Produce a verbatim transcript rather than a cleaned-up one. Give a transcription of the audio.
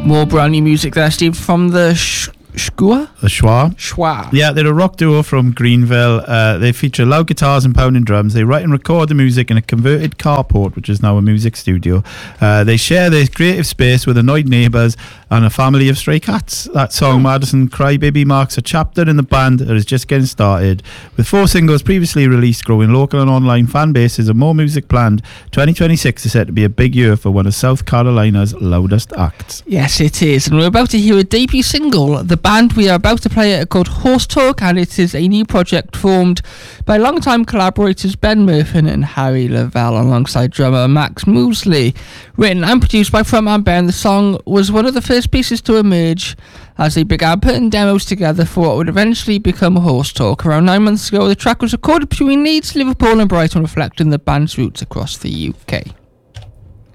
More brand new music there, Steve, from the Sh- Schwa? The Schwa. Schwa. Yeah, they're a rock duo from Greenville. Uh, they feature loud guitars and pounding drums. They write and record the music in a converted carport, which is now a music studio. Uh, they share their creative space with annoyed neighbours and a family of stray cats. That song, Madison Crybaby, marks a chapter in the band that is just getting started. With four singles previously released, growing local and online fan bases, and more music planned, twenty twenty-six is set to be a big year for one of South Carolina's loudest acts. Yes, it is. And we're about to hear a debut single. The band we are about to play are called Horse Talk, and it is a new project formed by longtime collaborators Ben Murphin and Harry Lavelle alongside drummer Max Moosley. Written and produced by frontman Ben, the song was one of the first pieces to emerge as they began putting demos together for what would eventually become Horse Talk. Around nine months ago, the track was recorded between Leeds, Liverpool and Brighton, reflecting the band's roots across the U K.